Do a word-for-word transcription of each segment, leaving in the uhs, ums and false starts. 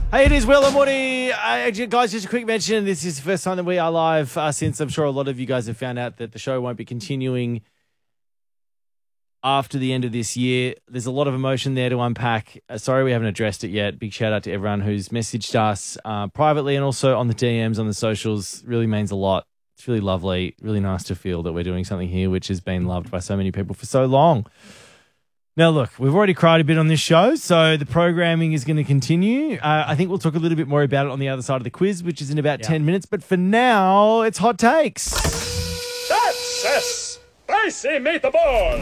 Hey, it is Will and Woody. Uh, guys, just a quick mention. This is the first time that we are live uh, since I'm sure a lot of you guys have found out that the show won't be continuing after the end of this year. There's a lot of emotion there to unpack. Uh, sorry we haven't addressed it yet. Big shout out to everyone who's messaged us uh, privately and also on the D Ms, on the socials. Really means a lot. It's really lovely. Really nice to feel that we're doing something here which has been loved by so many people for so long. Now, look, we've already cried a bit on this show, so the programming is going to continue. Uh, I think we'll talk a little bit more about it on the other side of the quiz, which is in about yeah. ten minutes. But for now, it's Hot Takes. That's a spicy meatball.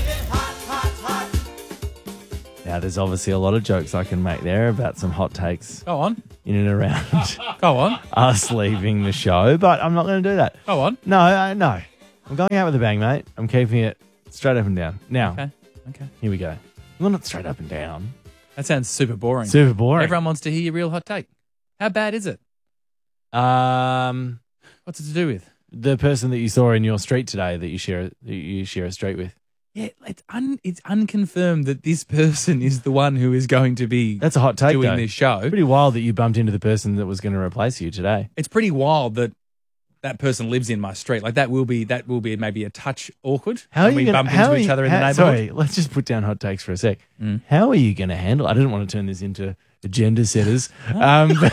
Now, there's obviously a lot of jokes I can make there about some hot takes. Go on. In and around. Go on. Us leaving the show, but I'm not going to do that. Go on. No, uh, no. I'm going out with a bang, mate. I'm keeping it straight up and down. Now. Okay. Okay. Here we go. Well, not straight up and down. That sounds super boring. Super boring. Everyone wants to hear your real hot take. How bad is it? Um, What's it to do with? The person that you saw in your street today that you share that you share a street with. Yeah, it's un, it's unconfirmed that this person is the one who is going to be That's a hot take, doing though. this show. Pretty wild that you bumped into the person that was going to replace you today. It's pretty wild that that person lives in my street. Like that will be that will be maybe a touch awkward. How are when you we gonna, bump how into are each you, other in how, the neighborhood? Sorry, let's just put down hot takes for a sec. Mm. How are you going to handle? I didn't want to turn this into agenda setters, um, but,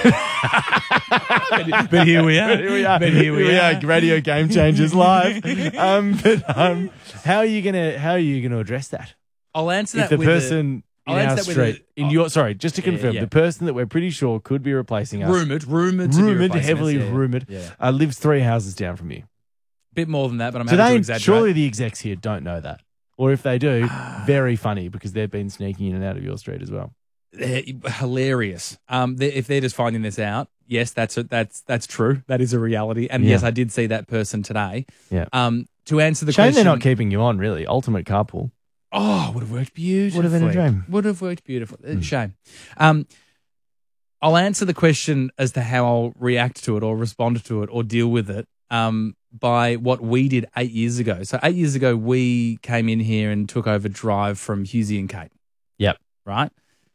but, but here we are. But here we are. But here we, here we are. are. Radio Game Changers live. Um, but um, how are you gonna how are you gonna address that? I'll answer if that the with person a, I'll in our answer that street with a, in your sorry, just to yeah, confirm, yeah. the person that we're pretty sure could be replacing us, rumored, rumored, to rumored, be heavily us, yeah, rumored, yeah. Uh, lives three houses down from you. Bit more than that, but I'm So having to they exaggerate. surely the execs here don't know that, or if they do, very funny because they've been sneaking in and out of your street as well. They're hilarious. Um, they, if they're just finding this out, yes, that's a, that's that's true. That is a reality. And Yeah. yes, I did see that person today. Yeah. Um, to answer the Shame question, they're not keeping you on. Really, ultimate carpool. oh, would have worked beautifully. Would have been a dream. Would have worked beautifully. Shame. Um, I'll answer the question as to how I'll react to it or respond to it or deal with it. Um, by what we did eight years ago. So eight years ago, we came in here and took over Drive from Husey and Kate. Yep. Right.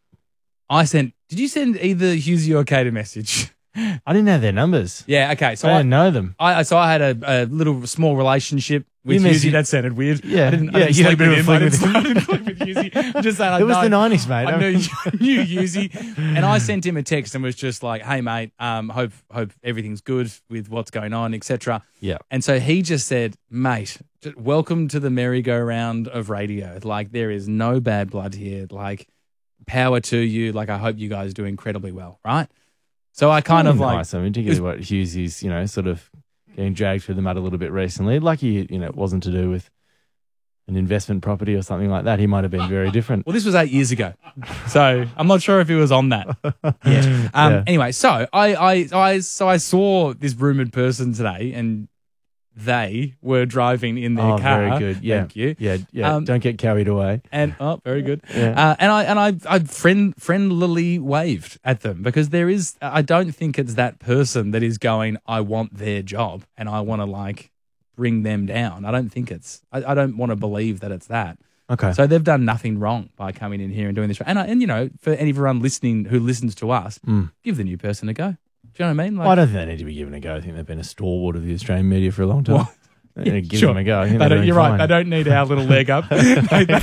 I sent. Did you send either Husey or Kate a message? I didn't have their numbers. Yeah. Okay. So I I, didn't know them. I so I had a, a little small relationship with You Husey. messaged- That sounded weird. Yeah. I didn't. Yeah, I didn't you had a sleep bit of a with him. fling I with didn't, him. I didn't sleep with Husey. I'm just saying. I It was know- the nineties, mate. I knew, knew Husey, and I sent him a text and was just like, "Hey, mate, um, hope hope everything's good with what's going on, et cetera" Yeah. And so he just said, "Mate, j- welcome to the merry-go-round of radio. Like there is no bad blood here. Like power to you. Like I hope you guys do incredibly well, right?" So I kind of like, nice. I mean, particularly what Hughesy's, you know, sort of getting dragged through the mud a little bit recently. Lucky, you know, it wasn't to do with an investment property or something like that. He might have been very different. well, this was eight years ago, so I'm not sure if he was on that yet. Um, Yeah. Anyway, so I, I, I, so I saw this rumored person today, and they were driving in their Oh, car. very good. Yeah. Thank you. Yeah, yeah. Um, Don't get carried away. And oh, very good. Yeah. Uh, and I and I I friend friendlily waved at them because there is. I don't think it's that person that is going. I want their job and I want to like bring them down. I don't think it's. I, I don't want to believe that it's that. Okay. So they've done nothing wrong by coming in here and doing this. And I, and you know, for anyone listening who listens to us, Mm. give the new person a go. Do you know what I mean? Like, Well, I don't think they need to be given a go. I think they've been a stalwart of the Australian media for a long time. Well, They need to give sure. them a go. I think They they're don't- doing you're right. fine. They don't need our little leg up. They-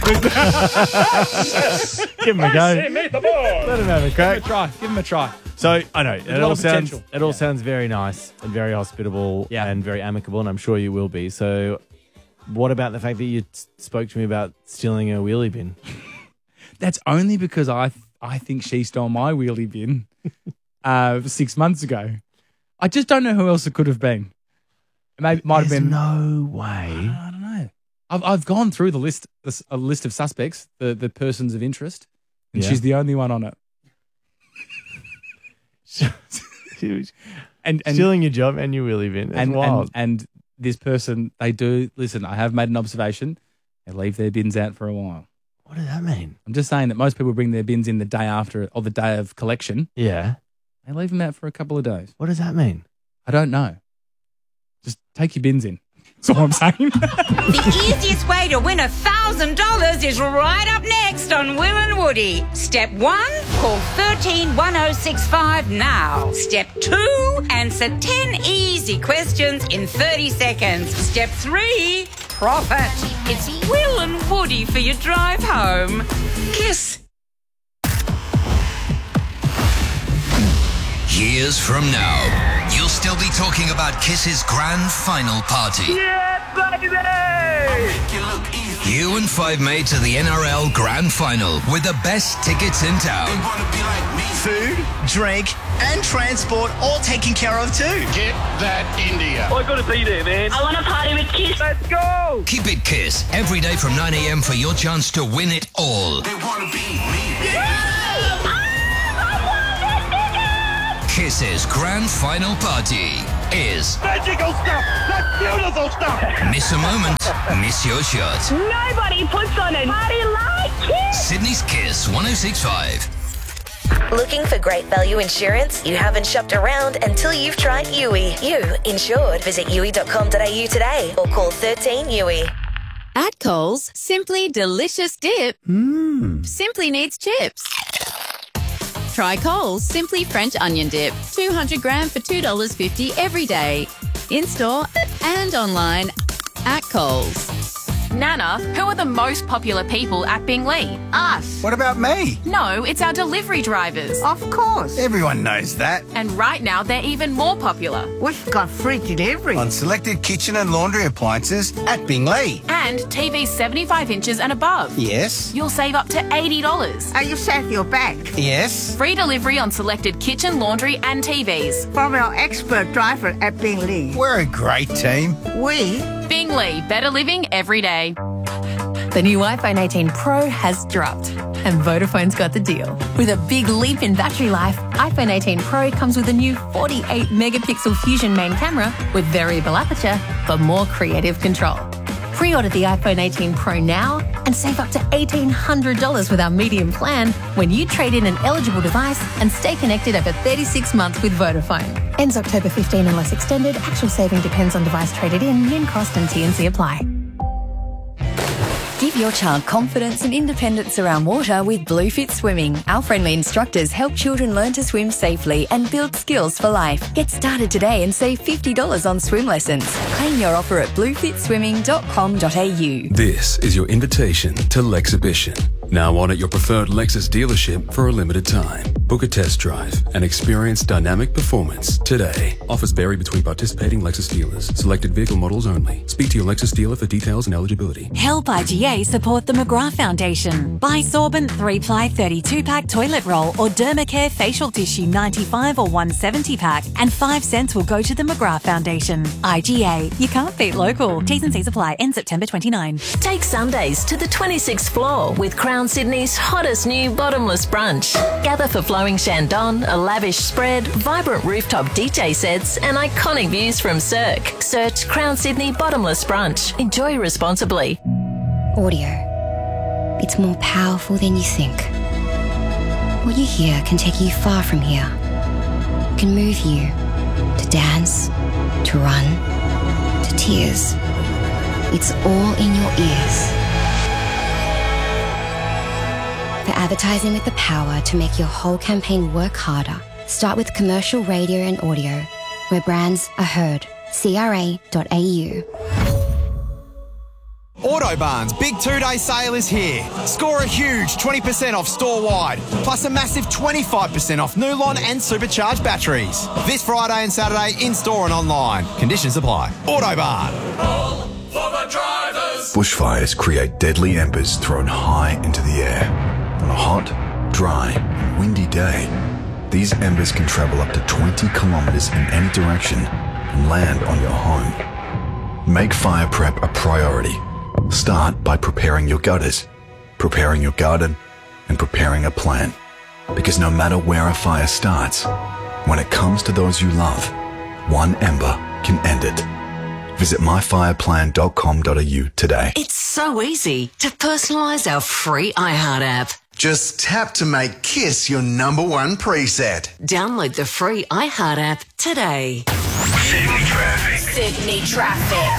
Give them a go. Spicy meatball. Let them have a Give crack. them a try. Give them a try. So I know it a lot all of sounds potential. it all Yeah. sounds very nice and very hospitable Yeah. and very amicable, and I'm sure you will be. So, what about the fact that you s- spoke to me about stealing a wheelie bin? That's only because I I think she stole my wheelie bin uh, six months ago. I just don't know who else it could have been. It may, might have There's been. no way. I don't know. I've I've gone through the list, this, a list of suspects, the the persons of interest, and Yeah. she's the only one on it. And and Stealing your job and your wheelie bin. That's and, wild. and and this person, they do listen. I have made an observation. They leave their bins out for a while. what does that mean? I'm just saying that most people bring their bins in the day after or the day of collection. Yeah. They leave them out for a couple of days. What does that mean? I don't know. Just take your bins in. That's all I'm saying. The easiest way to win one thousand dollars is right up next on Will and Woody. Step one, call one three one oh six five now. Step two, answer ten easy questions in thirty seconds. Step three, profit. It's Will and Woody for your drive home. Kiss. Years from now, you'll still be talking about Kiss's grand final party. Yeah, baby! You and five mates at the N R L Grand Final with the best tickets in town. Food, drink, and transport all taken care of too. Get that India. I gotta be there, man. I want to party with Kiss. Let's go! Keep it Kiss every day from nine a.m. for your chance to win it all. They want to be me. Kiss's grand final party is Magical stuff! That's beautiful stuff! miss a moment, miss your shot. Nobody puts on a party like Kiss. Sydney's Kiss one oh six point five. Looking for great value insurance? You haven't shopped around until you've tried U I. You insured. Visit U I dot com dot a u today or call thirteen U I. At Coles, simply delicious dip Mmm. simply needs chips. Try Coles Simply French Onion Dip, two hundred gram for two dollars fifty every day. In-store and online at Coles. Nana, who are the most popular people at Binglee? Us. What about me? No, it's our delivery drivers. Of course. Everyone knows that. And right now, they're even more popular. We've got free delivery on selected kitchen and laundry appliances at Binglee. And T Vs seventy-five inches and above. Yes. You'll save up to eighty dollars. Are you safe your back? Yes. Free delivery on selected kitchen, laundry and T Vs. From our expert driver at Binglee. We're a great team. We? Binglee, better living every day. The new iPhone eighteen Pro has dropped, and Vodafone's got the deal. With a big leap in battery life, iPhone eighteen Pro comes with a new forty-eight megapixel Fusion main camera with variable aperture for more creative control. Pre-order the iPhone eighteen Pro now and save up to eighteen hundred dollars with our medium plan when you trade in an eligible device and stay connected over thirty-six months with Vodafone. Ends October fifteenth unless extended. Actual saving depends on device traded in. Min cost and T and C apply. Give your child confidence and independence around water with Bluefit Swimming. Our friendly instructors help children learn to swim safely and build skills for life. Get started today and save fifty dollars on swim lessons. Claim your offer at bluefit swimming dot com dot a u. This is your invitation to Lexhibition. Now on at your preferred Lexus dealership for a limited time. Book a test drive and experience dynamic performance today. Offers vary between participating Lexus dealers. Selected vehicle models only. Speak to your Lexus dealer for details and eligibility. Help I G A support the McGrath Foundation. Buy Sorbent three ply thirty-two pack toilet roll or Dermacare facial tissue ninety-five or one seventy pack and five cents will go to the McGrath Foundation. I G A. You can't beat local. T's and C's apply. End September twenty-ninth. Take Sundays to the twenty-sixth floor with Crown Sydney's hottest new bottomless brunch. Gather for flowing Shandon, a lavish spread, vibrant rooftop D J sets and iconic views from Cirque. Search Crown Sydney Bottomless Brunch. Enjoy responsibly. Audio. It's more powerful than you think. What you hear can take you far from here. It can move you to dance, to run, to tears. It's all in your ears. For advertising with the power to make your whole campaign work harder, start with commercial radio and audio, where brands are heard. C R A dot A U. Autobarn's big two-day sale is here. Score a huge twenty percent off store-wide, plus a massive twenty-five percent off Nulon and supercharged batteries. This Friday and Saturday in-store and online. Conditions apply. Autobarn. All for the drivers. Bushfires create deadly embers thrown high into the air. On a hot, dry, and windy day, these embers can travel up to twenty kilometres in any direction and land on your home. Make fire prep a priority. Start by preparing your gutters, preparing your garden, and preparing a plan. Because no matter where a fire starts, when it comes to those you love, one ember can end it. Visit my fire plan dot com dot a u today. It's so easy to personalise our free iHeart app. Just tap to make Kiss your number one preset. Download the free iHeart app today. Sydney traffic. Sydney traffic.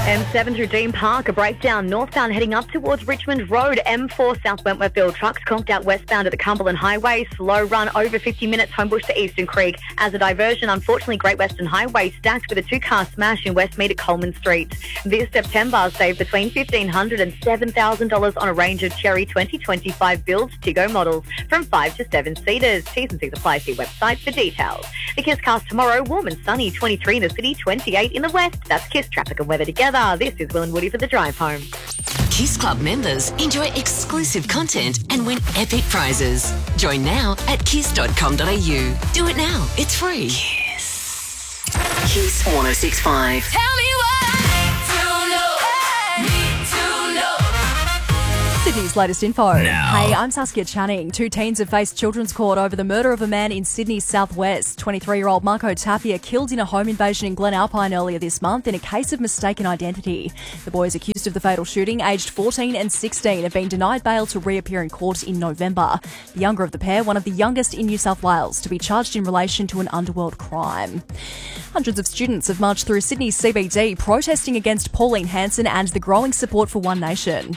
M seven through Dean Park, a breakdown northbound heading up towards Richmond Road. M four South Wentworthville, trucks conked out westbound at the Cumberland Highway. Slow run over fifty minutes, Homebush to Eastern Creek. As a diversion, unfortunately, Great Western Highway stacked with a two-car smash in Westmead at Coleman Street. This September, save between fifteen hundred dollars and seven thousand dollars on a range of Cherry twenty twenty-five build Tiggo models from five to seven seaters. T's and C's apply. See website for details. The Kiss cast tomorrow, warm and sunny, twenty-three in the city, twenty-eight in the west. That's Kiss traffic and weather together. This is Will and Woody for the drive home. Kiss Club members enjoy exclusive content and win epic prizes. Join now at kiss dot com dot a u. Do it now. It's free. Kiss. Kiss one oh six point five. Tell me what to know. Need to know. Sydney's latest info. Now. Hey, I'm Saskia Channing. Two teens have faced children's court over the murder of a man in Sydney's southwest. twenty-three-year-old Marco Tapia killed in a home invasion in Glen Alpine earlier this month in a case of mistaken identity. The boys accused of the fatal shooting, aged fourteen and sixteen, have been denied bail to reappear in court in November. The younger of the pair, one of the youngest in New South Wales, to be charged in relation to an underworld crime. Hundreds of students have marched through Sydney's C B D protesting against Pauline Hanson and the growing support for One Nation.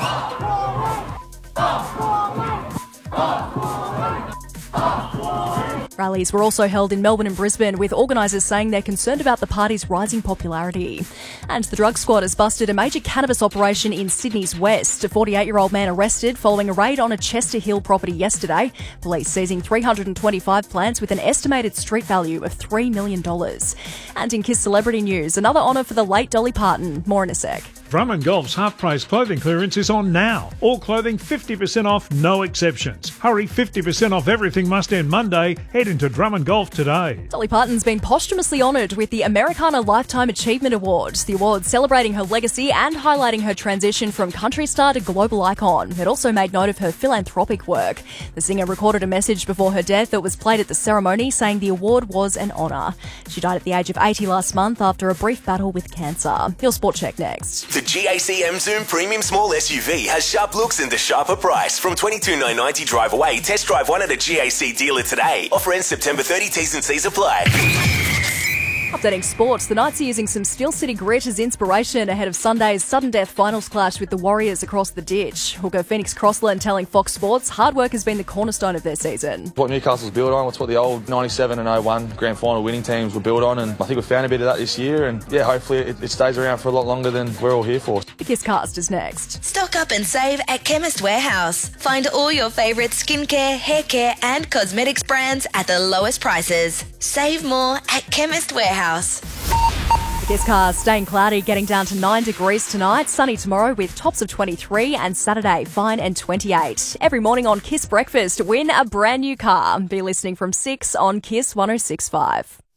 Rallies were also held in Melbourne and Brisbane, with organisers saying they're concerned about the party's rising popularity. And the drug squad has busted a major cannabis operation in Sydney's west. A forty-eight-year-old man arrested following a raid on a Chester Hill property yesterday. Police seizing three hundred twenty-five plants with an estimated street value of three million dollars. And in Kiss celebrity news, another honour for the late Dolly Parton. More in a sec. Drummond Golf's half-price clothing clearance is on now. All clothing fifty percent off, no exceptions. Hurry, fifty percent off everything must end Monday. Head into Drummond Golf today. Dolly Parton's been posthumously honoured with the Americana Lifetime Achievement Award. The award celebrating her legacy and highlighting her transition from country star to global icon. It also made note of her philanthropic work. The singer recorded a message before her death that was played at the ceremony, saying the award was an honour. She died at the age of eighty last month after a brief battle with cancer. Your Sport Check next. The G A C M Zoom Premium Small S U V has sharp looks and a sharper price. From twenty-two thousand nine hundred ninety drive away. Test drive one at a G A C dealer today. Offer ends September thirtieth. T's and C's apply. Updating sports, the Knights are using some Steel City grit as inspiration ahead of Sunday's sudden death finals clash with the Warriors across the ditch. Hooker Phoenix Crossland telling Fox Sports hard work has been the cornerstone of their season. What Newcastle's built on, it's what the old ninety-seven and oh one grand final winning teams were built on, and I think we've found a bit of that this year, and yeah, hopefully it, it stays around for a lot longer than we're all here for. The Kiss Cast is next. Stock up and save at Chemist Warehouse. Find all your favourite skincare, hair care and cosmetics brands at the lowest prices. Save more at Chemist Warehouse. The Kiss Cast staying cloudy, getting down to nine degrees tonight. Sunny tomorrow with tops of twenty-three, and Saturday fine and twenty-eight. Every morning on Kiss Breakfast, win a brand new car. Be listening from six on Kiss one oh six point five.